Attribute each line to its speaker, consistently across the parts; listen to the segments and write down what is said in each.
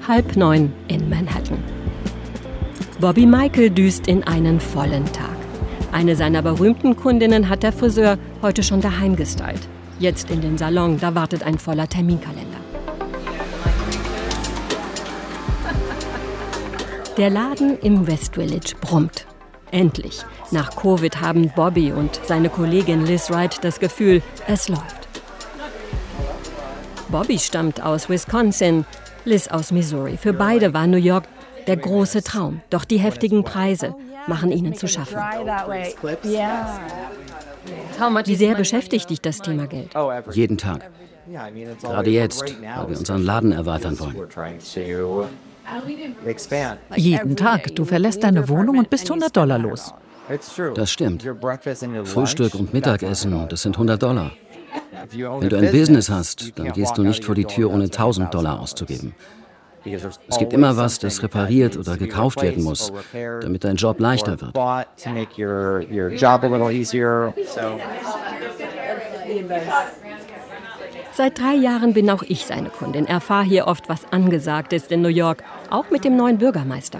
Speaker 1: 8:30 in Manhattan. Bobby Michael düst in einen vollen Tag. Eine seiner berühmten Kundinnen hat der Friseur heute schon daheim gestylt. Jetzt in den Salon, da wartet ein voller Terminkalender. Der Laden im West Village brummt. Endlich. Nach Covid haben Bobby und seine Kollegin Liz Wright das Gefühl, es läuft. Bobby stammt aus Wisconsin, Liz aus Missouri. Für beide war New York der große Traum. Doch die heftigen Preise machen ihnen zu schaffen. Wie sehr beschäftigt dich das Thema Geld?
Speaker 2: Jeden Tag. Gerade jetzt, weil wir unseren Laden erweitern wollen.
Speaker 3: Jeden Tag. Du verlässt deine Wohnung und bist $100 los.
Speaker 2: Das stimmt. Frühstück und Mittagessen, das sind $100. Wenn du ein Business hast, dann gehst du nicht vor die Tür, ohne $1000 auszugeben. Es gibt immer was, das repariert oder gekauft werden muss, damit dein Job leichter wird.
Speaker 1: Seit 3 Jahren bin auch ich seine Kundin. Erfahre hier oft, was angesagt ist in New York, auch mit dem neuen Bürgermeister.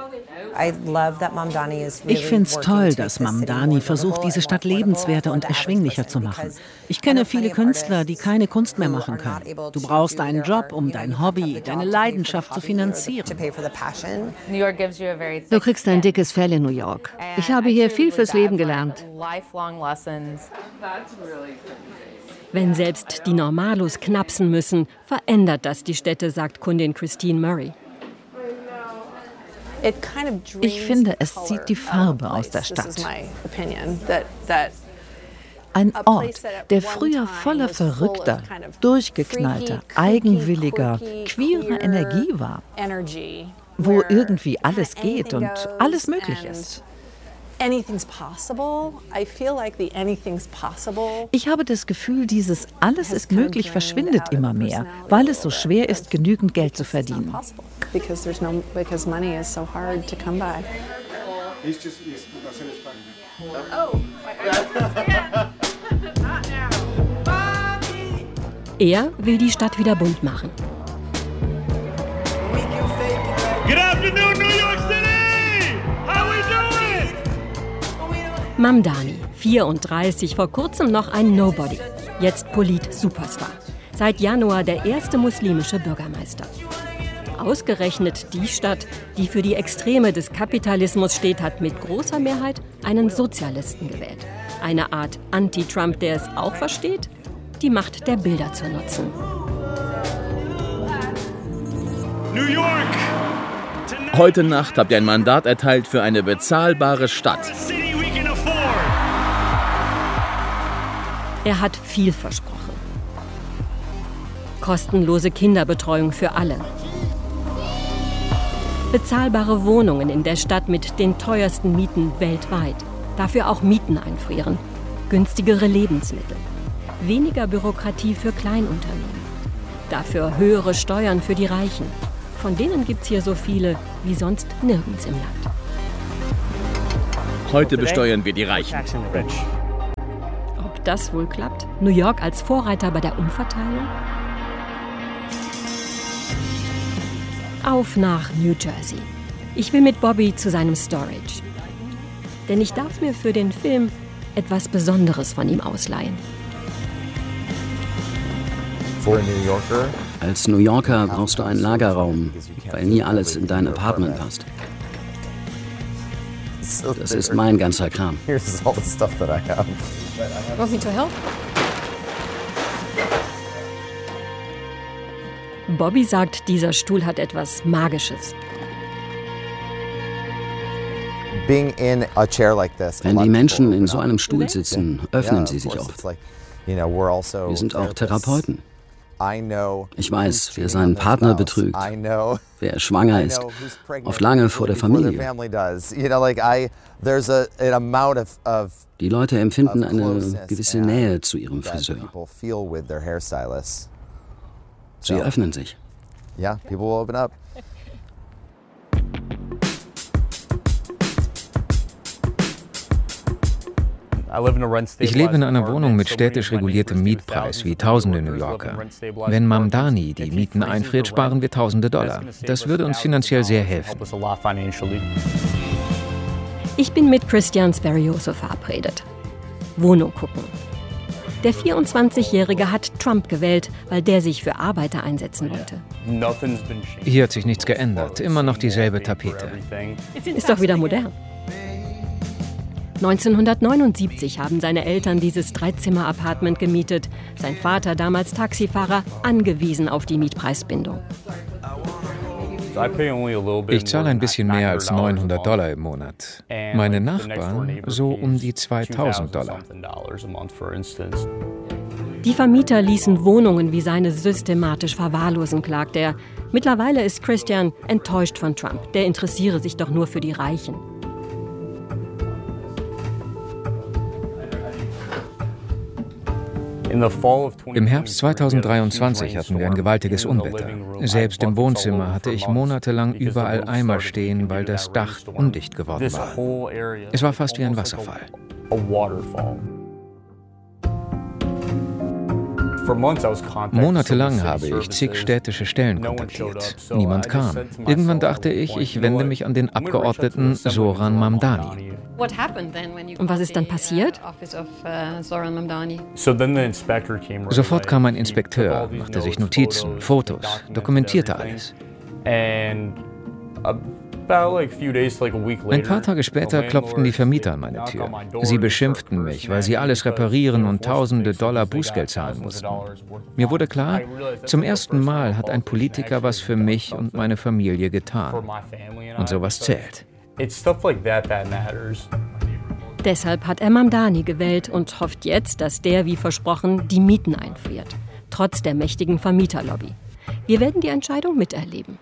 Speaker 3: Ich finde es toll, dass Mamdani versucht, diese Stadt lebenswerter und erschwinglicher zu machen. Ich kenne viele Künstler, die keine Kunst mehr machen können. Du brauchst einen Job, um dein Hobby, deine Leidenschaft zu finanzieren.
Speaker 4: Du kriegst ein dickes Fell in New York. Ich habe hier viel fürs Leben gelernt.
Speaker 1: Wenn selbst die Normalos knapsen müssen, verändert das die Städte, sagt Kundin Christine Murray.
Speaker 3: Ich finde, es zieht die Farbe aus der Stadt. Ein Ort, der früher voller verrückter, durchgeknallter, eigenwilliger, queerer Energie war, wo irgendwie alles geht und alles möglich ist. Ich habe das Gefühl, dieses Alles ist möglich verschwindet immer mehr, weil es so schwer ist, genügend Geld zu verdienen.
Speaker 1: Er will die Stadt wieder bunt machen.
Speaker 5: Good afternoon, New York City! How we doing?
Speaker 1: Mamdani, 34, vor kurzem noch ein Nobody. Jetzt Polit-Superstar. Seit Januar der erste muslimische Bürgermeister. Ausgerechnet die Stadt, die für die Extreme des Kapitalismus steht, hat mit großer Mehrheit einen Sozialisten gewählt. Eine Art Anti-Trump, der es auch versteht, die Macht der Bilder zu nutzen.
Speaker 5: New York!
Speaker 6: Heute Nacht habt ihr ein Mandat erteilt für eine bezahlbare Stadt.
Speaker 5: City we can afford!
Speaker 1: Er hat viel versprochen. Kostenlose Kinderbetreuung für alle. Bezahlbare Wohnungen in der Stadt mit den teuersten Mieten weltweit. Dafür auch Mieten einfrieren. Günstigere Lebensmittel. Weniger Bürokratie für Kleinunternehmen. Dafür höhere Steuern für die Reichen. Von denen gibt's hier so viele wie sonst nirgends im Land.
Speaker 6: Heute besteuern wir die Reichen.
Speaker 1: Ob das wohl klappt? New York als Vorreiter bei der Umverteilung? Auf nach New Jersey. Ich will mit Bobby zu seinem Storage. Denn ich darf mir für den Film etwas Besonderes von ihm ausleihen.
Speaker 2: Als New Yorker brauchst du einen Lagerraum, weil nie alles in dein Apartment passt. Das ist mein ganzer Kram.
Speaker 1: Want me to help? Bobby sagt, dieser Stuhl hat etwas Magisches.
Speaker 2: Wenn die Menschen in so einem Stuhl sitzen, öffnen sie sich oft. Wir sind auch Therapeuten. Ich weiß, wer seinen Partner betrügt, wer schwanger ist, oft lange vor der Familie. Die Leute empfinden eine gewisse Nähe zu ihrem Friseur. Sie öffnen sich.
Speaker 7: Ich lebe in einer Wohnung mit städtisch reguliertem Mietpreis wie tausende New Yorker. Wenn Mamdani die Mieten einfriert, sparen wir tausende Dollar. Das würde uns finanziell sehr helfen.
Speaker 1: Ich bin mit Christian Sperioso verabredet. Wohnung gucken. Der 24-Jährige hat Trump gewählt, weil der sich für Arbeiter einsetzen wollte.
Speaker 7: Hier hat sich nichts geändert, immer noch dieselbe Tapete.
Speaker 1: Ist doch wieder modern. 1979 haben seine Eltern dieses 3-Zimmer-Apartment gemietet. Sein Vater, damals Taxifahrer, angewiesen auf die Mietpreisbindung.
Speaker 7: Ich zahle ein bisschen mehr als $900 im Monat. Meine Nachbarn so um die $2000.
Speaker 1: Die Vermieter ließen Wohnungen wie seine systematisch verwahrlosen, klagt er. Mittlerweile ist Christian enttäuscht von Trump. Der interessiere sich doch nur für die Reichen.
Speaker 7: Im Herbst 2023 hatten wir ein gewaltiges Unwetter. Selbst im Wohnzimmer hatte ich monatelang überall Eimer stehen, weil das Dach undicht geworden war. Es war fast wie ein Wasserfall. Monatelang habe ich zig städtische Stellen kontaktiert. Niemand kam. Irgendwann dachte ich, ich wende mich an den Abgeordneten Zoran Mamdani.
Speaker 1: Und was ist dann passiert?
Speaker 7: Sofort kam ein Inspekteur, machte sich Notizen, Fotos, dokumentierte alles. Ein paar Tage später klopften die Vermieter an meine Tür. Sie beschimpften mich, weil sie alles reparieren und tausende Dollar Bußgeld zahlen mussten. Mir wurde klar, zum ersten Mal hat ein Politiker was für mich und meine Familie getan. Und sowas zählt.
Speaker 1: Deshalb hat er Mamdani gewählt und hofft jetzt, dass der, wie versprochen, die Mieten einfriert. Trotz der mächtigen Vermieterlobby. Wir werden die Entscheidung miterleben.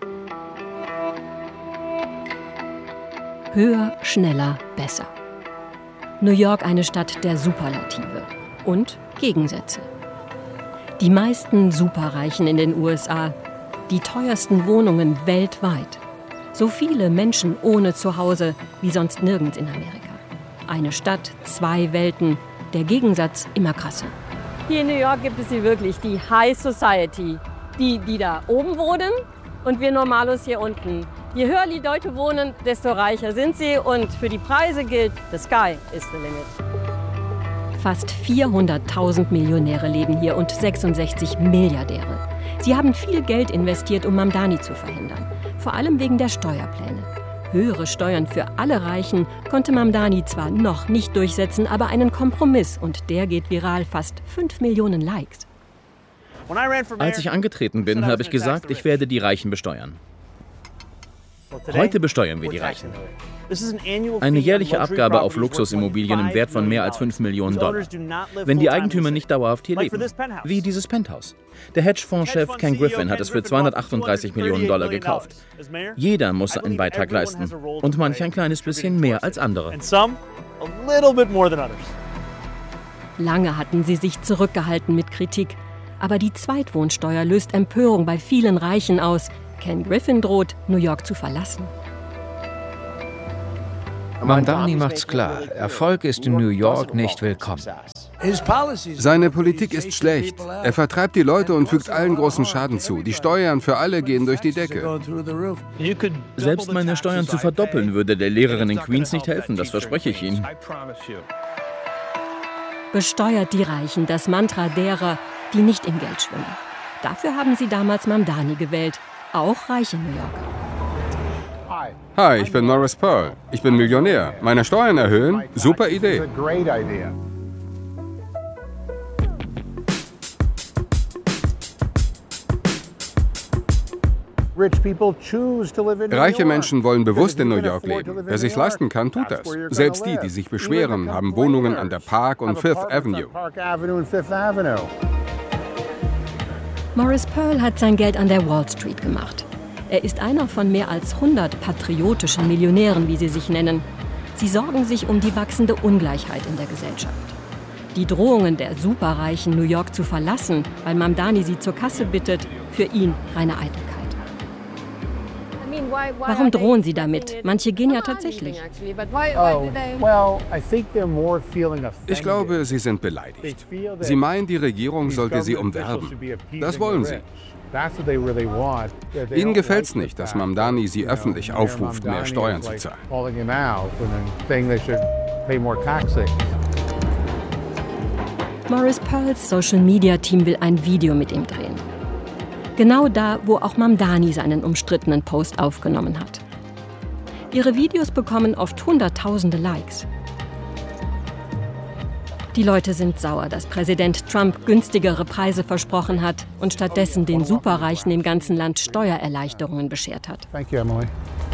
Speaker 1: Höher, schneller, besser. New York eine Stadt der Superlative und Gegensätze. Die meisten Superreichen in den USA, die teuersten Wohnungen weltweit. So viele Menschen ohne Zuhause wie sonst nirgends in Amerika. Eine Stadt, zwei Welten, der Gegensatz immer krasser. Hier in New York gibt es hier wirklich die High Society. Die da oben wohnen und wir Normalos hier unten. Je höher die Leute wohnen, desto reicher sind sie und für die Preise gilt, the sky is the limit. Fast 400.000 Millionäre leben hier und 66 Milliardäre. Sie haben viel Geld investiert, um Mamdani zu verhindern. Vor allem wegen der Steuerpläne. Höhere Steuern für alle Reichen konnte Mamdani zwar noch nicht durchsetzen, aber einen Kompromiss und der geht viral, fast 5 Millionen Likes.
Speaker 6: Als ich angetreten bin, habe ich gesagt, ich werde die Reichen besteuern. Heute besteuern wir die Reichen. Eine jährliche Abgabe auf Luxusimmobilien im Wert von mehr als $5 Millionen. Wenn die Eigentümer nicht dauerhaft hier leben. Wie dieses Penthouse. Der Hedgefonds-Chef Ken Griffin hat es für $238 Millionen gekauft. Jeder muss einen Beitrag leisten. Und manch ein kleines bisschen mehr als andere.
Speaker 1: Lange hatten sie sich zurückgehalten mit Kritik. Aber die Zweitwohnsteuer löst Empörung bei vielen Reichen aus. Ken Griffin droht, New York zu verlassen.
Speaker 7: Mamdani macht's klar, Erfolg ist in New York nicht willkommen.
Speaker 8: Seine Politik ist schlecht. Er vertreibt die Leute und fügt allen großen Schaden zu. Die Steuern für alle gehen durch die Decke.
Speaker 6: Selbst meine Steuern zu verdoppeln, würde der Lehrerin in Queens nicht helfen, das verspreche ich Ihnen.
Speaker 1: Besteuert die Reichen, das Mantra derer, die nicht im Geld schwimmen. Dafür haben sie damals Mamdani gewählt, auch reiche New Yorker.
Speaker 8: Hi, ich bin Norris Pearl. Ich bin Millionär. Meine Steuern erhöhen? Super Idee. Reiche Menschen wollen bewusst in New York leben. Wer sich leisten kann, tut das. Selbst die, die sich beschweren, haben Wohnungen an der Park und Fifth Avenue.
Speaker 1: Morris Pearl hat sein Geld an der Wall Street gemacht. Er ist einer von mehr als 100 patriotischen Millionären, wie sie sich nennen. Sie sorgen sich um die wachsende Ungleichheit in der Gesellschaft. Die Drohungen der Superreichen, New York zu verlassen, weil Mamdani sie zur Kasse bittet, für ihn reine Eitelkeit. Warum drohen sie damit? Manche gehen ja tatsächlich.
Speaker 8: Ich glaube, sie sind beleidigt. Sie meinen, die Regierung sollte sie umwerben. Das wollen sie. Ihnen gefällt es nicht, dass Mamdani sie öffentlich aufruft, mehr Steuern zu zahlen.
Speaker 1: Maurice Pearls Social-Media-Team will ein Video mit ihm drehen. Genau da, wo auch Mamdani seinen umstrittenen Post aufgenommen hat. Ihre Videos bekommen oft Hunderttausende Likes. Die Leute sind sauer, dass Präsident Trump günstigere Preise versprochen hat und stattdessen den Superreichen im ganzen Land Steuererleichterungen beschert hat.
Speaker 9: Thank you, Emily.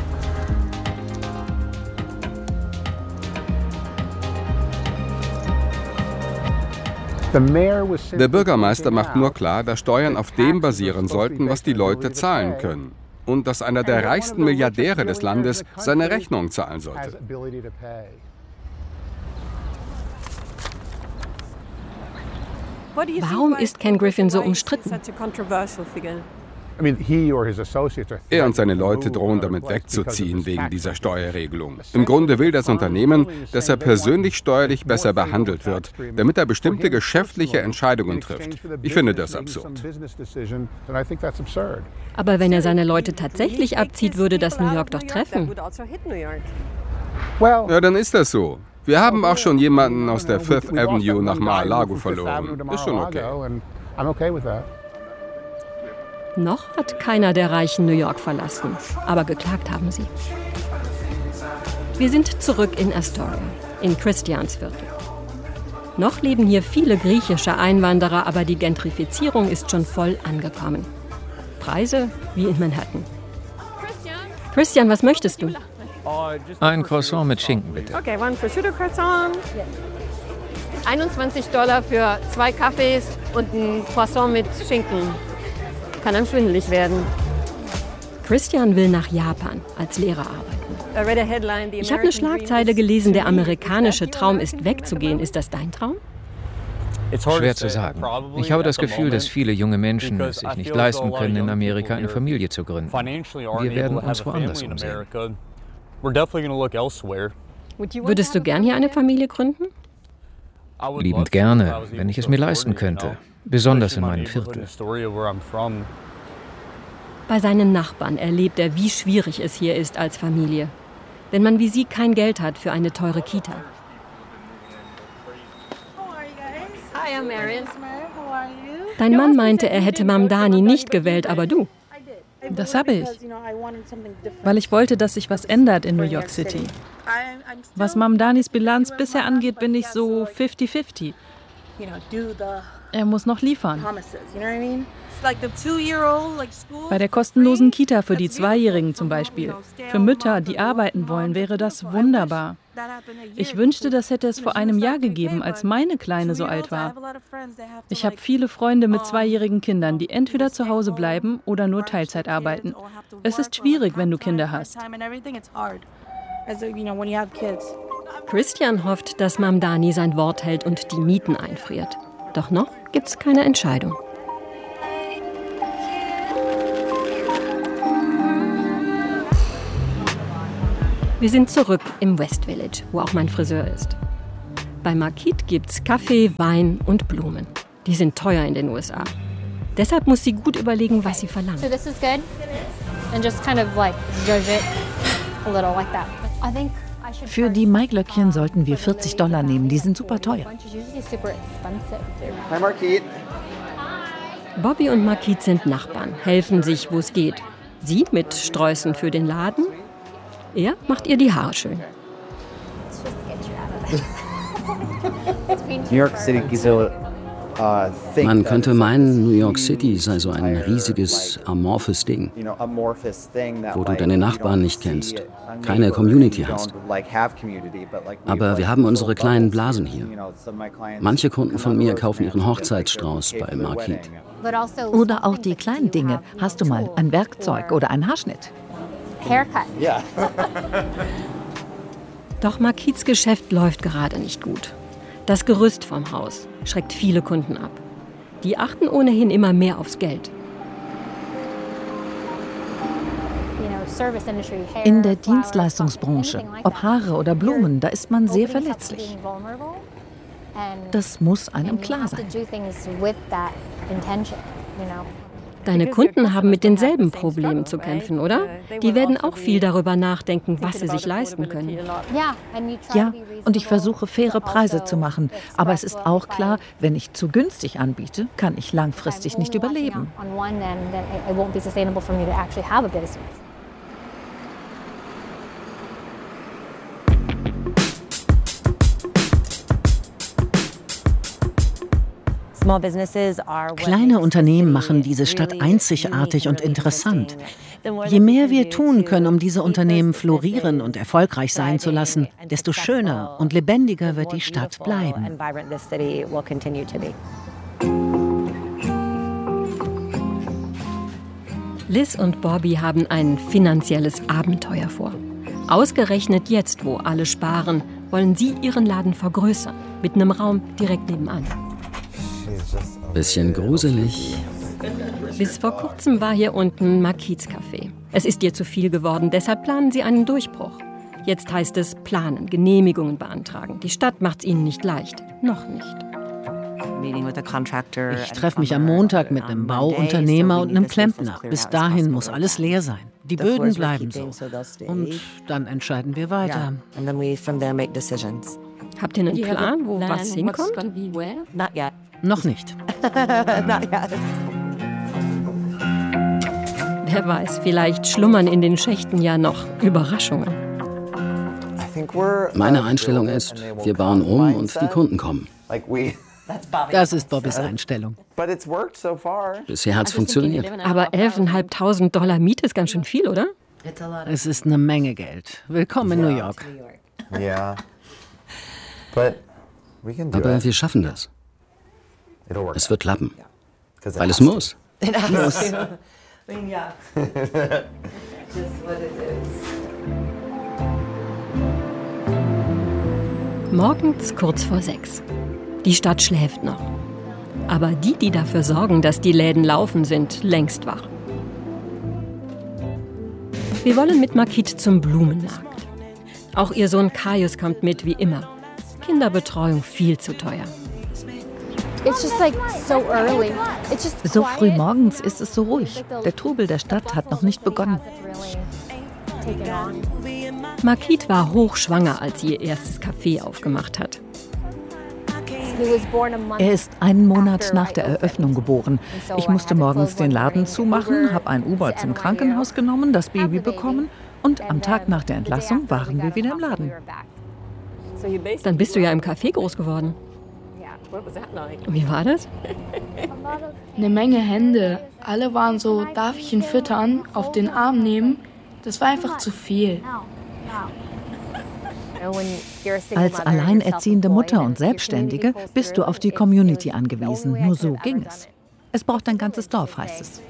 Speaker 8: Der Bürgermeister macht nur klar, dass Steuern auf dem basieren sollten, was die Leute zahlen können. Und dass einer der reichsten Milliardäre des Landes seine Rechnung zahlen sollte.
Speaker 1: Warum ist Ken Griffin so umstritten?
Speaker 8: Er und seine Leute drohen damit wegzuziehen wegen dieser Steuerregelung. Im Grunde will das Unternehmen, dass er persönlich steuerlich besser behandelt wird, damit er bestimmte geschäftliche Entscheidungen trifft. Ich finde das absurd.
Speaker 1: Aber wenn er seine Leute tatsächlich abzieht, würde das New York doch treffen.
Speaker 8: Ja, dann ist das so. Wir haben auch schon jemanden aus der Fifth Avenue nach Mar-a-Lago verloren. Ist schon okay.
Speaker 1: Noch hat keiner der Reichen New York verlassen, aber geklagt haben sie. Wir sind zurück in Astoria, in Christians Viertel. Noch leben hier viele griechische Einwanderer, aber die Gentrifizierung ist schon voll angekommen. Preise wie in Manhattan. Christian, was möchtest du?
Speaker 7: Ein Croissant mit Schinken, bitte.
Speaker 10: Okay, one prosciutto croissant. $21 für 2 Kaffees und ein Croissant mit Schinken. Kann einem schwindelig werden.
Speaker 1: Christian will nach Japan als Lehrer arbeiten. Ich habe eine Schlagzeile gelesen, der amerikanische Traum ist wegzugehen. Ist das dein Traum?
Speaker 7: Schwer zu sagen. Ich habe das Gefühl, dass viele junge Menschen es sich nicht leisten können, in Amerika eine Familie zu gründen. Wir werden uns woanders umsehen.
Speaker 1: Würdest du gern hier eine Familie gründen?
Speaker 7: Liebend gerne, wenn ich es mir leisten könnte. Besonders in meinem Viertel.
Speaker 1: Bei seinen Nachbarn erlebt er, wie schwierig es hier ist als Familie. Wenn man wie sie kein Geld hat für eine teure Kita.
Speaker 10: Hi, I'm Marion.
Speaker 1: Dein Mann meinte, er hätte Mamdani nicht gewählt, aber du.
Speaker 11: Das habe ich, weil ich wollte, dass sich was ändert in New York City. Was Mamdanis Bilanz bisher angeht, bin ich so 50-50. Er muss noch liefern. Bei der kostenlosen Kita für die Zweijährigen zum Beispiel. Für Mütter, die arbeiten wollen, wäre das wunderbar. Ich wünschte, das hätte es vor einem Jahr gegeben, als meine Kleine so alt war. Ich habe viele Freunde mit 2-jährigen Kindern, die entweder zu Hause bleiben oder nur Teilzeit arbeiten. Es ist schwierig, wenn du Kinder hast.
Speaker 1: Christian hofft, dass Mamdani sein Wort hält und die Mieten einfriert. Doch noch gibt's keine Entscheidung. Wir sind zurück im West Village, wo auch mein Friseur ist. Bei Marquise gibt's Kaffee, Wein und Blumen. Die sind teuer in den USA. Deshalb muss sie gut überlegen, was sie verlangt.
Speaker 12: So this is good. And just kind of like judge it a little like that. I think
Speaker 3: für die Maiglöckchen sollten wir $40 nehmen. Die sind super teuer.
Speaker 13: Hi, Marquise.
Speaker 1: Bobby und Marquise sind Nachbarn, helfen sich, wo es geht. Sie mit Sträußen für den Laden. Er macht ihr die Haare schön.
Speaker 13: New York City is so
Speaker 2: Man könnte meinen, New York City sei so ein riesiges, amorphes Ding, wo du deine Nachbarn nicht kennst, keine Community hast. Aber wir haben unsere kleinen Blasen hier. Manche Kunden von mir kaufen ihren Hochzeitsstrauß bei Marquise.
Speaker 3: Oder auch die kleinen Dinge. Hast du mal ein Werkzeug oder einen Haarschnitt?
Speaker 12: Haircut.
Speaker 13: Ja.
Speaker 1: Doch Marquises Geschäft läuft gerade nicht gut. Das Gerüst vom Haus schreckt viele Kunden ab. Die achten ohnehin immer mehr aufs Geld.
Speaker 3: In der Dienstleistungsbranche, ob Haare oder Blumen, da ist man sehr verletzlich. Das muss einem klar sein.
Speaker 1: Deine Kunden haben mit denselben Problemen zu kämpfen, oder? Die werden auch viel darüber nachdenken, was sie sich leisten können.
Speaker 3: Ja, und ich versuche, faire Preise zu machen. Aber es ist auch klar, wenn ich zu günstig anbiete, kann ich langfristig nicht überleben.
Speaker 9: Kleine Unternehmen machen diese Stadt einzigartig und interessant. Je mehr wir tun können, um diese Unternehmen florieren und erfolgreich sein zu lassen, desto schöner und lebendiger wird die Stadt bleiben.
Speaker 1: Liz und Bobby haben ein finanzielles Abenteuer vor. Ausgerechnet jetzt, wo alle sparen, wollen sie ihren Laden vergrößern, mit einem Raum direkt nebenan.
Speaker 2: Bisschen gruselig.
Speaker 1: Bis vor kurzem war hier unten Makits Café. Es ist ihr zu viel geworden, deshalb planen sie einen Durchbruch. Jetzt heißt es planen, Genehmigungen beantragen. Die Stadt macht's ihnen nicht leicht. Noch nicht.
Speaker 9: Ich treffe mich am Montag mit einem Bauunternehmer und einem Klempner. Bis dahin muss alles leer sein. Die Böden bleiben so. Und dann entscheiden wir weiter.
Speaker 1: Habt ihr einen Plan, wo was hinkommt?
Speaker 9: Noch nicht.
Speaker 1: Wer weiß, vielleicht schlummern in den Schächten ja noch Überraschungen.
Speaker 2: Meine Einstellung ist, wir bauen um und die Kunden kommen.
Speaker 9: Das ist Bobbys Einstellung.
Speaker 2: Bisher hat's funktioniert.
Speaker 1: Aber $11.500 Miete ist ganz schön viel, oder?
Speaker 9: Es ist eine Menge Geld. Willkommen in New York.
Speaker 2: Aber wir schaffen das. Es wird klappen. Weil es muss.
Speaker 9: Muss.
Speaker 1: Morgens kurz vor 6. Die Stadt schläft noch. Aber die dafür sorgen, dass die Läden laufen, sind längst wach. Wir wollen mit Makit zum Blumenmarkt. Auch ihr Sohn Kaius kommt mit, wie immer. Kinderbetreuung viel zu teuer.
Speaker 3: So früh morgens ist es so ruhig. Der Trubel der Stadt hat noch nicht begonnen.
Speaker 1: Makit war hochschwanger, als sie ihr erstes Café aufgemacht hat.
Speaker 3: Er ist einen Monat nach der Eröffnung geboren. Ich musste morgens den Laden zumachen, habe ein Uber zum Krankenhaus genommen, das Baby bekommen und am Tag nach der Entlassung waren wir wieder im Laden.
Speaker 1: Dann bist du ja im Café groß geworden. Wie war das?
Speaker 13: Eine Menge Hände. Alle waren so, darf ich ihn füttern, auf den Arm nehmen? Das war einfach zu viel.
Speaker 3: Als alleinerziehende Mutter und Selbstständige bist du auf die Community angewiesen. Nur so ging es. Es braucht ein ganzes Dorf, heißt es.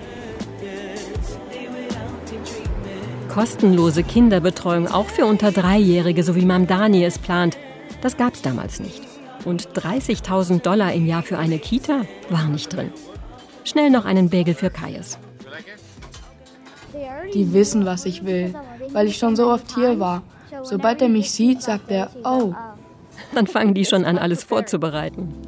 Speaker 1: Kostenlose Kinderbetreuung auch für unter 3-Jährige, so wie Mamdani es plant. Das gab's damals nicht. Und $30.000 im Jahr für eine Kita war nicht drin. Schnell noch einen Bagel für Kaius.
Speaker 13: Die wissen, was ich will, weil ich schon so oft hier war. Sobald er mich sieht, sagt er, oh.
Speaker 1: Dann fangen die schon an, alles vorzubereiten.